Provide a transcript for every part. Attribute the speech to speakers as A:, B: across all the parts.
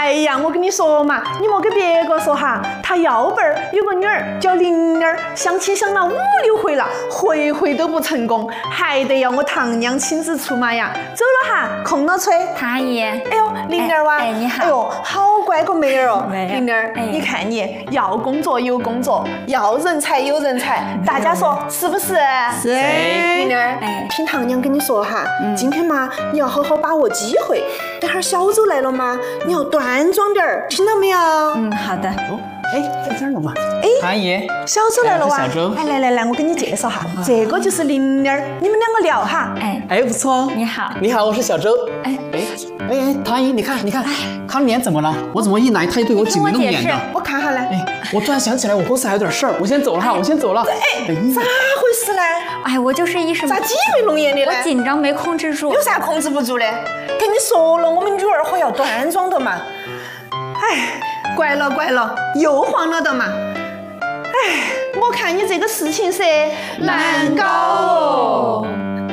A: 哎呀，我跟你说嘛，你莫给别个说哈，他幺辈儿有个女儿叫灵儿，相亲相了5、6回了，回回都不成功，还得要我堂娘亲自出马呀。走了哈，空了吹。
B: 阿姨，
A: 哎呦，灵儿哇，
B: 你好。
A: 哎呦，好乖个妹儿哦，灵儿，你看你要工作有工作，要人才有人才，大家说是不是？
B: 是。
A: 灵儿，听堂娘跟你说哈，今天嘛，你要好好把握机会。等会儿小周来了嘛，你要端庄点儿，听到没有？
B: 好的。
C: 在这儿了吗？阿姨，
A: 小周来了哇！
C: 小周，
A: 来，我给你介绍哈，这个就是灵儿，你们2个聊哈。
C: 不错。
B: 你好，
C: 你好，我是小周。唐阿姨，你看，他脸怎么了？我怎么一来他就对我挤眉弄眼的？
A: 我看下来。
C: 我突然想起来，我公司还有点事儿，我先走了哈，我先走了。
A: 咋回事呢？
B: 我就是一时
A: 咋挤眉弄眼的呢？
B: 我紧张没控制住。
A: 有啥控制不住的？跟你说了，我们女儿伙要端庄的嘛。怪了，又慌了的嘛。我看你这个事情噻，难搞哦。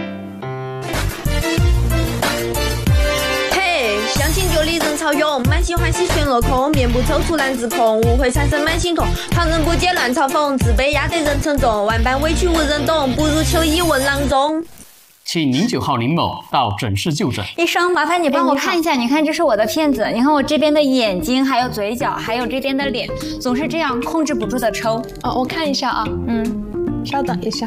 D: 相亲角里人潮涌，满心欢喜全落空，面部抽搐难自控，误会产生满心痛，旁人不解乱嘲讽，自卑压得人沉重，万般委屈无人懂，不如求医问郎中。
E: 请09号林某到诊室就诊。
B: 医生，麻烦你帮我看一下，你看这是我的片子，你看我这边的眼睛，还有嘴角，还有这边的脸，总是这样控制不住的抽。
F: 我看一下啊。稍等一下。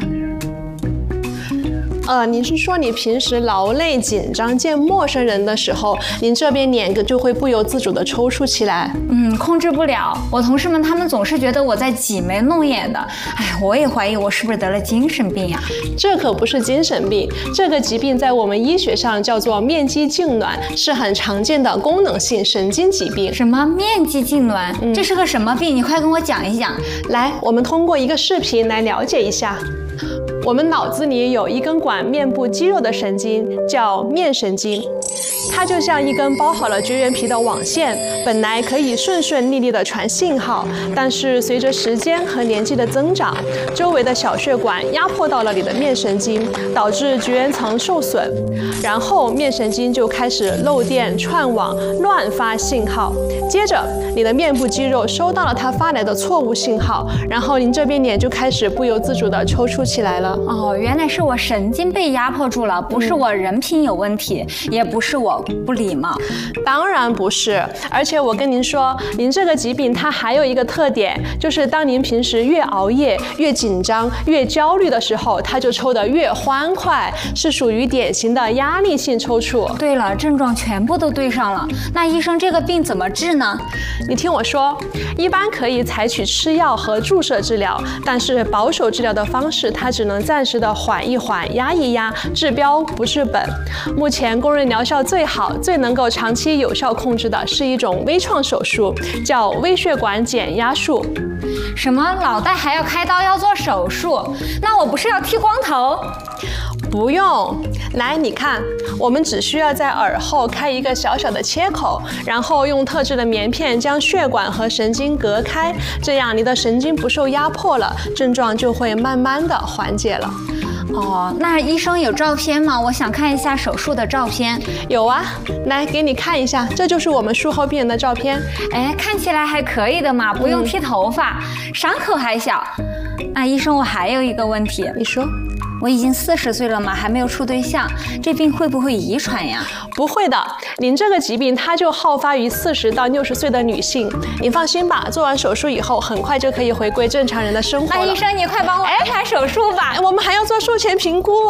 F: 你是说你平时劳累紧张见陌生人的时候，您这边脸就会不由自主的抽搐起来？
B: 控制不了。我同事们他们总是觉得我在挤眉弄眼的，我也怀疑我是不是得了精神病呀？
F: 这可不是精神病，这个疾病在我们医学上叫做面肌痉挛，是很常见的功能性神经疾病。
B: 什么面肌痉挛？这是个什么病？你快跟我讲一讲。
F: 来，我们通过一个视频来了解一下。我们脑子里有一根管面部肌肉的神经，叫面神经。它就像一根包好了绝缘皮的网线，本来可以顺顺利利地传信号，但是随着时间和年纪的增长，周围的小血管压迫到了你的面神经，导致绝缘层受损，然后面神经就开始漏电串网，乱发信号。接着，你的面部肌肉收到了它发来的错误信号，然后您这边脸就开始不由自主地抽搐起来了。
B: 原来是我神经被压迫住了，不是我人品有问题，也不是我不礼貌。
F: 当然不是，而且我跟您说，您这个疾病它还有一个特点，就是当您平时越熬夜、越紧张、越焦虑的时候，它就抽得越欢快，是属于典型的压力性抽搐。
B: 对了，症状全部都对上了。那医生，这个病怎么治呢？
F: 你听我说，一般可以采取吃药和注射治疗，但是保守治疗的方式它只能暂时的缓一缓、压一压，治标不治本。目前公认疗效最好、最能够长期有效控制的是一种微创手术，叫微血管减压术。
B: 什么？脑袋还要开刀要做手术？那我不是要剃光头？
F: 不用，来，你看，我们只需要在耳后开一个小小的切口，然后用特制的棉片将血管和神经隔开，这样你的神经不受压迫了，症状就会慢慢的缓解了。
B: 那医生有照片吗？我想看一下手术的照片。
F: 有啊，来给你看一下，这就是我们术后病人的照片。
B: 看起来还可以的嘛，不用剃头发，伤口还小。那医生，我还有一个问题。
F: 你说。
B: 我已经40岁了嘛，还没有处对象，这病会不会遗传呀？
F: 不会的，您这个疾病它就好发于40到60岁的女性。您放心吧，做完手术以后，很快就可以回归正常人的生活了。
B: 那医生，你快帮我安排手术吧。
F: 我们还要做术前评估。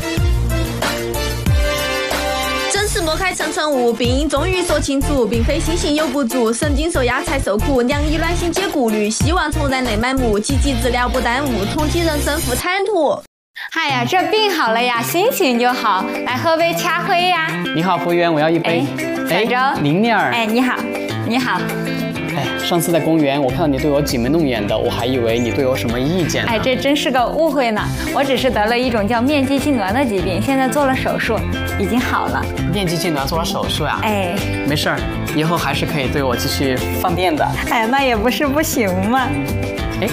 D: 诊室拨开层层雾，病因终于说清楚，并非心性有不足，神经受压才受苦，娘以卵心解顾虑，希望重燃泪满目，积极治疗不耽误，重启人生赴坦途。
B: 哎呀，这病好了呀，心情就好，来喝杯咖啡呀。
C: 你好，服务员，我要一杯。
B: 小周，
C: 灵妮儿。
B: 你好，你好。
C: 上次在公园，我看到你对我挤眉弄眼的，我还以为你对我什么意见呢。
B: 这真是个误会呢。我只是得了一种叫面肌痉挛的疾病，现在做了手术，已经好了。
C: 面肌痉挛做了手术呀？没事儿，以后还是可以对我继续放电的。
B: 那也不是不行嘛。